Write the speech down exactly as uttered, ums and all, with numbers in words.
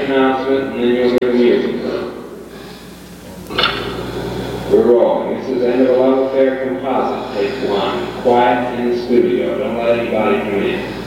announcement, and then you'll hear music. We're rolling. This is End of a Love Affair Composite, take one. Quiet in the studio. Don't let anybody come in.